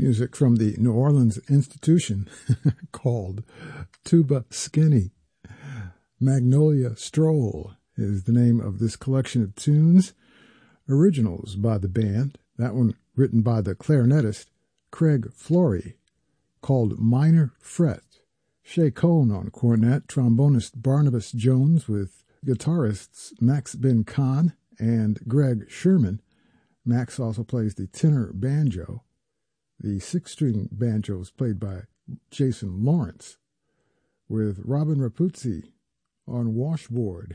music from the New Orleans institution called Tuba Skinny. Magnolia Stroll is the name of this collection of tunes, originals by the band, that one written by the clarinetist Craig Flory, called Minor Fret. Shay Cohn on cornet, trombonist Barnabas Jones with guitarists Max Ben Khan and Greg Sherman. Max also plays the tenor banjo. The six-string banjo is played by Jason Lawrence, with Robin Rapuzzi on washboard.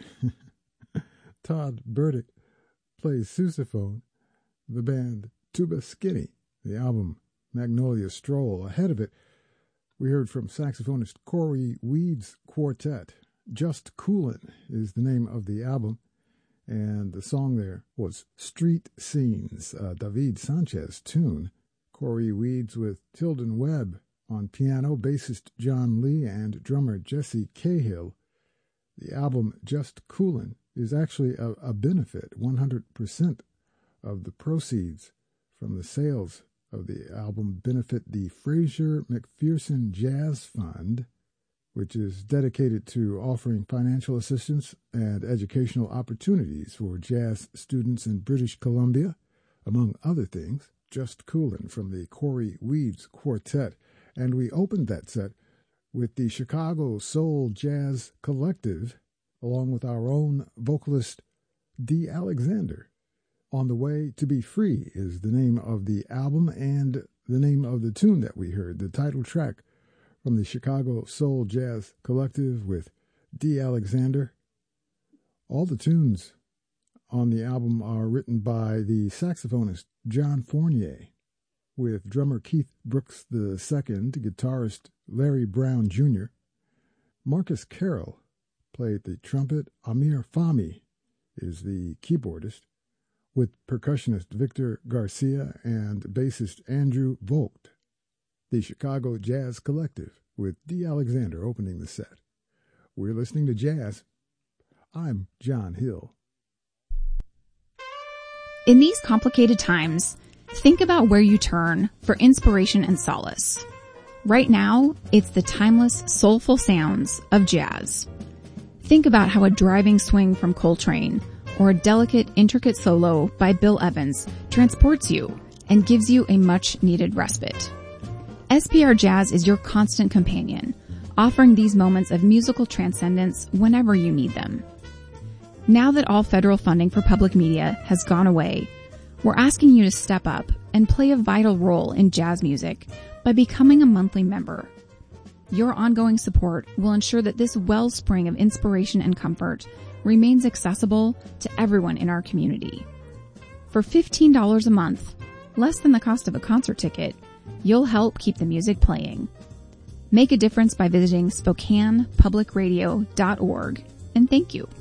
Todd Burdick plays sousaphone. The band Tuba Skinny, the album Magnolia Stroll. Ahead of it, we heard from saxophonist Corey Weeds' quartet. Just Coolin' is the name of the album, and the song there was Street Scenes, a David Sanchez tune. Corey Weeds with Tilden Webb on piano, bassist John Lee, and drummer Jesse Cahill. The album Just Coolin' is actually a benefit. 100% of the proceeds from the sales of the album benefit the Fraser McPherson Jazz Fund, which is dedicated to offering financial assistance and educational opportunities for jazz students in British Columbia, among other things. Just Coolin' from the Corey Weeds Quartet. And we opened that set with the Chicago Soul Jazz Collective, along with our own vocalist Dee Alexander. On the Way to Be Free is the name of the album and the name of the tune that we heard, the title track from the Chicago Soul Jazz Collective with Dee Alexander. All the tunes on the album are written by the saxophonist John Fournier, with drummer Keith Brooks II, guitarist Larry Brown Jr. Marcus Carroll played the trumpet. Amir Fahmy is the keyboardist, with percussionist Victor Garcia and bassist Andrew Vogt. The Chicago Jazz Collective, with Dee Alexander opening the set. We're listening to jazz. I'm John Hill. In these complicated times, think about where you turn for inspiration and solace. Right now, it's the timeless, soulful sounds of jazz. Think about how a driving swing from Coltrane or a delicate, intricate solo by Bill Evans transports you and gives you a much-needed respite. SPR Jazz is your constant companion, offering these moments of musical transcendence whenever you need them. Now that all federal funding for public media has gone away, we're asking you to step up and play a vital role in jazz music by becoming a monthly member. Your ongoing support will ensure that this wellspring of inspiration and comfort remains accessible to everyone in our community. For $15 a month, less than the cost of a concert ticket, you'll help keep the music playing. Make a difference by visiting SpokanePublicRadio.org, and thank you.